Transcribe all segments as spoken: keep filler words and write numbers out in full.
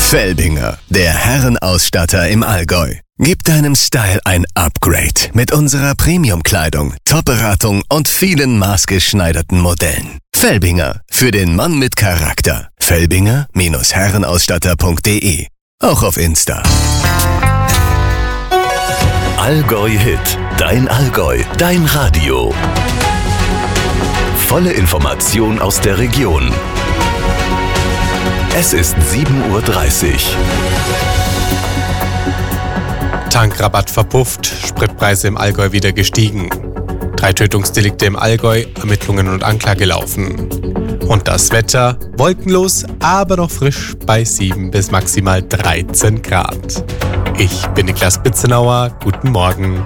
Felbinger, der Herrenausstatter im Allgäu. Gib deinem Style ein Upgrade mit unserer Premium-Kleidung, Top-Beratung und vielen maßgeschneiderten Modellen. Felbinger, für den Mann mit Charakter. Felbinger Herrenausstatter punkt de. Auch auf Insta. Allgäu Hit, dein Allgäu, dein Radio. Volle Information aus der Region. Es ist sieben Uhr dreißig. Tankrabatt verpufft, Spritpreise im Allgäu wieder gestiegen. Drei Tötungsdelikte im Allgäu, Ermittlungen und Anklage laufen. Und das Wetter, wolkenlos, aber noch frisch bei sieben bis maximal dreizehn Grad. Ich bin Niklas Bitzenauer, guten Morgen.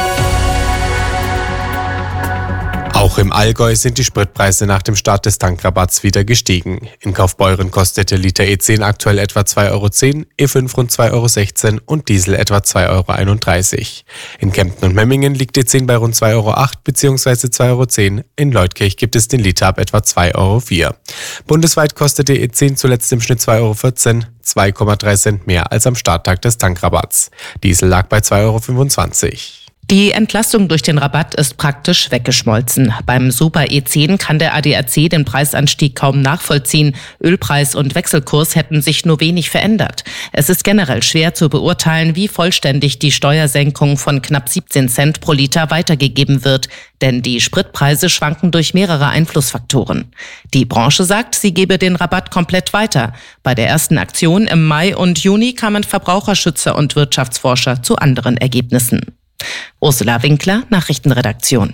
Auch im Allgäu sind die Spritpreise nach dem Start des Tankrabatts wieder gestiegen. In Kaufbeuren kostet der Liter E zehn aktuell etwa zwei Euro zehn, E fünf rund zwei Euro sechzehn und Diesel etwa zwei Euro einunddreißig. In Kempten und Memmingen liegt E zehn bei rund zwei Euro acht bzw. zwei Euro zehn. In Leutkirch gibt es den Liter ab etwa zwei Euro vier. Bundesweit kostete E zehn zuletzt im Schnitt zwei Euro vierzehn, zwei Komma drei Cent mehr als am Starttag des Tankrabatts. Diesel lag bei zwei Euro fünfundzwanzig. Die Entlastung durch den Rabatt ist praktisch weggeschmolzen. Beim Super E zehn kann der A D A C den Preisanstieg kaum nachvollziehen. Ölpreis und Wechselkurs hätten sich nur wenig verändert. Es ist generell schwer zu beurteilen, wie vollständig die Steuersenkung von knapp siebzehn Cent pro Liter weitergegeben wird. Denn die Spritpreise schwanken durch mehrere Einflussfaktoren. Die Branche sagt, sie gebe den Rabatt komplett weiter. Bei der ersten Aktion im Mai und Juni kamen Verbraucherschützer und Wirtschaftsforscher zu anderen Ergebnissen. Ursula Winkler, Nachrichtenredaktion.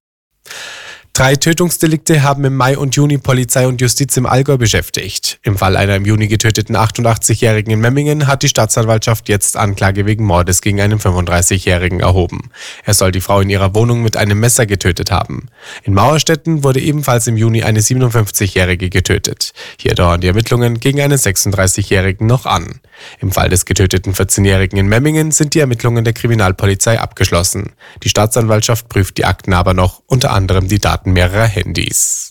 Drei Tötungsdelikte haben im Mai und Juni Polizei und Justiz im Allgäu beschäftigt. Im Fall einer im Juni getöteten achtundachtzigjährigen in Memmingen hat die Staatsanwaltschaft jetzt Anklage wegen Mordes gegen einen fünfunddreißigjährigen erhoben. Er soll die Frau in ihrer Wohnung mit einem Messer getötet haben. In Mauerstetten wurde ebenfalls im Juni eine siebenundfünfzigjährige getötet. Hier dauern die Ermittlungen gegen einen sechsunddreißigjährigen noch an. Im Fall des getöteten vierzehnjährigen in Memmingen sind die Ermittlungen der Kriminalpolizei abgeschlossen. Die Staatsanwaltschaft prüft die Akten aber noch, unter anderem die Daten mehrerer Handys.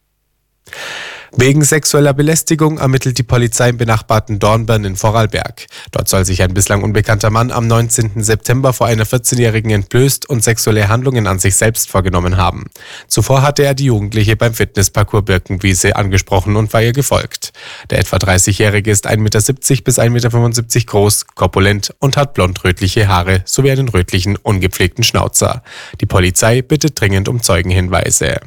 Wegen sexueller Belästigung ermittelt die Polizei im benachbarten Dornbirn in Vorarlberg. Dort soll sich ein bislang unbekannter Mann am neunzehnten September vor einer vierzehnjährigen entblößt und sexuelle Handlungen an sich selbst vorgenommen haben. Zuvor hatte er die Jugendliche beim Fitnessparcours Birkenwiese angesprochen und war ihr gefolgt. Der etwa dreißigjährige ist ein Meter siebzig bis ein Meter fünfundsiebzig groß, korpulent und hat blond-rötliche Haare sowie einen rötlichen, ungepflegten Schnauzer. Die Polizei bittet dringend um Zeugenhinweise.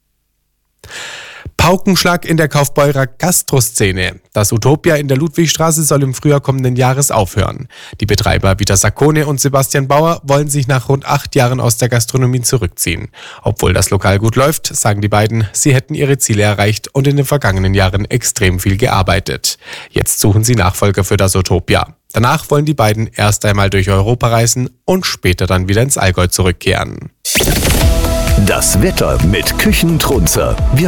Paukenschlag in der Kaufbeurer Gastroszene. Das Utopia in der Ludwigstraße soll im Frühjahr kommenden Jahres aufhören. Die Betreiber Vita Saccone und Sebastian Bauer wollen sich nach rund acht Jahren aus der Gastronomie zurückziehen. Obwohl das Lokal gut läuft, sagen die beiden, sie hätten ihre Ziele erreicht und in den vergangenen Jahren extrem viel gearbeitet. Jetzt suchen sie Nachfolger für das Utopia. Danach wollen die beiden erst einmal durch Europa reisen und später dann wieder ins Allgäu zurückkehren. Das Wetter mit Küchentrunzer. Wir